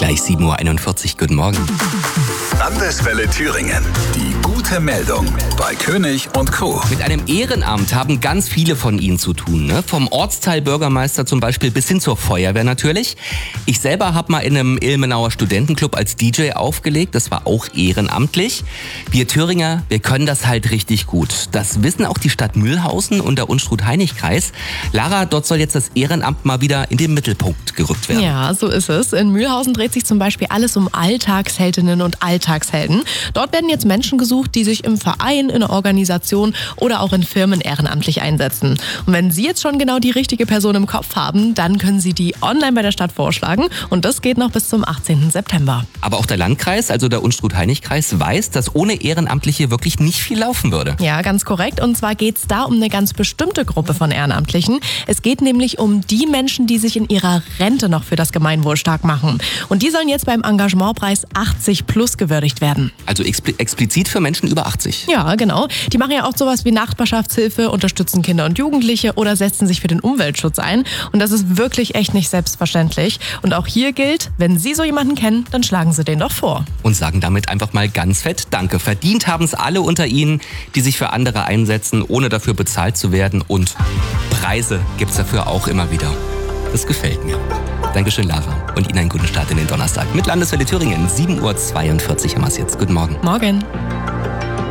Gleich 7.41 Uhr. Guten Morgen. Landeswelle Thüringen. Die gute Meldung bei König und Co. Mit einem Ehrenamt haben ganz viele von Ihnen zu tun. Ne? Vom Ortsteilbürgermeister zum Beispiel bis hin zur Feuerwehr natürlich. Ich selber habe mal in einem Ilmenauer Studentenclub als DJ aufgelegt. Das war auch ehrenamtlich. Wir Thüringer, wir können das halt richtig gut. Das wissen auch die Stadt Mühlhausen und der Unstrut-Hainich-Kreis. Lara, dort soll jetzt das Ehrenamt mal wieder in den Mittelpunkt gerückt werden. Ja, so ist es. In Mühlhausen dreht sich zum Beispiel alles um Alltagsheldinnen und Alltagshelden. Dort werden jetzt Menschen gesucht, die sich im Verein, in einer Organisation oder auch in Firmen ehrenamtlich einsetzen. Und wenn Sie jetzt schon genau die richtige Person im Kopf haben, dann können Sie die online bei der Stadt vorschlagen. Und das geht noch bis zum 18. September. Aber auch der Landkreis, also der Unstrut-Hainich-Kreis, weiß, dass ohne Ehrenamtliche wirklich nicht viel laufen würde. Ja, ganz korrekt. Und zwar geht es da um eine ganz bestimmte Gruppe von Ehrenamtlichen. Es geht nämlich um die Menschen, die sich in ihrer Rente noch für das Gemeinwohl stark machen. Und die sollen jetzt beim Engagementpreis 80 plus gewürdigt werden. Also explizit für Menschen über 80. Ja, genau. Die machen ja auch sowas wie Nachbarschaftshilfe, unterstützen Kinder und Jugendliche oder setzen sich für den Umweltschutz ein. Und das ist wirklich echt nicht selbstverständlich. Und auch hier gilt, wenn Sie so jemanden kennen, dann schlagen Sie den doch vor. Und sagen damit einfach mal ganz fett Danke. Verdient haben es alle unter Ihnen, die sich für andere einsetzen, ohne dafür bezahlt zu werden. Und Preise gibt's dafür auch immer wieder. Das gefällt mir. Dankeschön, Lara. Und Ihnen einen guten Start in den Donnerstag. Mit Landeswelle Thüringen. 7.42 Uhr haben wir es jetzt. Guten Morgen. Morgen.